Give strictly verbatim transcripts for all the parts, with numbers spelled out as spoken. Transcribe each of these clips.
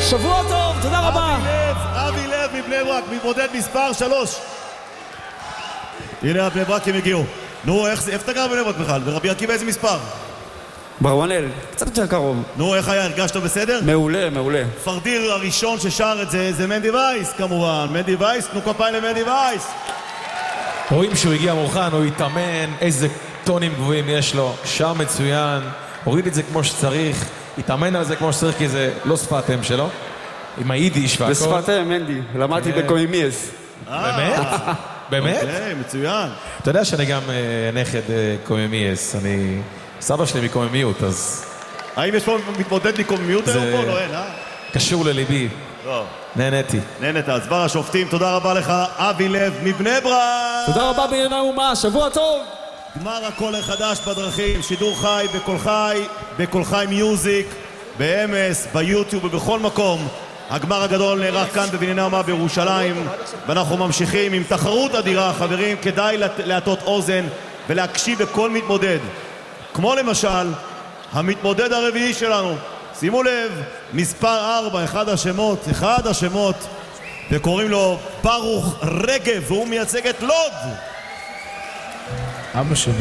שבוע טוב, תודה רבה. אבי לב, אבי לב מבני ברק, מתמודד מספר שלוש. הנה הבני ברק הם הגיעו. נו, איך אתה גר בבני ברק בכלל? ורבי עקיבא איזה מספר? ברואנל, קצת יותר קרוב. נו, איך היה? הרגשת בסדר? מעולה, מעולה. פרדיר הראשון ששר את זה, זה מנדי וייס כמובן. מנדי וייס, תנו כפיים למנדי וייס. רואים שהוא הגיע מוכן, הוא התאמן, איזה טונים גבוהים יש לו, שר מצוין, הוריד את זה כמו שצריך, התאמן על זה כמו שצריך, כי זה לא שפת אם שלו, עם היידיש והכל. בשפת אם, מנדי, למדתי בקוימיאס. באמת? באמת? אוקיי, מצוין. אתה יודע שאני גם נכד קוממיאס, אני... סבא שלי מקוממיות, אז... האם יש פה מתמודד מקוממיות היום פה? לא, אין, אה? קשור לליבי. לא. נהניתי. נהנית, אז בר השופטים, תודה רבה לך, אבי לב מבני ברק. תודה רבה בענייני אומה, שבוע טוב. גמר הקול החדש בדרכים, שידור חי, בכל חי, בכל חי מיוזיק, ב-אמס, ביוטיוב ובכל מקום. הגמר הגדול נערך כאן בבנייני האומה בירושלים, ואנחנו ממשיכים עם תחרות אדירה, חברים, כדאי להטות אוזן ולהקשיב לכל מתמודד. כמו למשל, המתמודד הרביעי שלנו, שימו לב, מספר ארבע, אחד השמות, אחד השמות, וקוראים לו ברוך רגב, והוא מייצג את לוד. אבא שלי.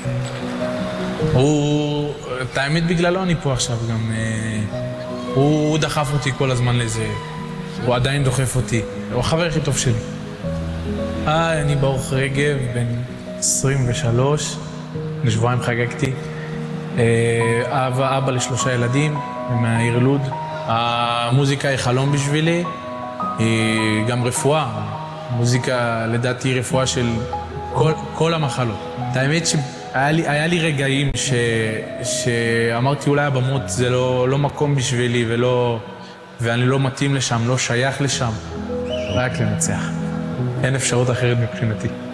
הוא... את האמת בגללו אני פה עכשיו גם... הוא דחף אותי כל הזמן לזה. הוא עדיין דוחף אותי. הוא החבר הכי טוב שלי. היי, אני ברוך רגב, בן עשרים ושלוש. לשבועיים חגגתי. אבא, אבא לשלושה ילדים, מהעיר לוד. המוזיקה היא חלום בשבילי. היא גם רפואה. מוזיקה, לדעתי, היא רפואה של כל, כל המחלות. את האמת שהיה לי, היה לי רגעים ש, שאמרתי אולי הבמות זה לא, לא מקום בשבילי ולא, ואני לא מתאים לשם, לא שייך לשם. רק לנצח. אין אפשרות אחרת מבחינתי.